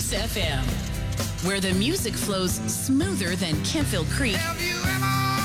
Kiss FM, where the music flows smoother than Kempville Creek. Have you ever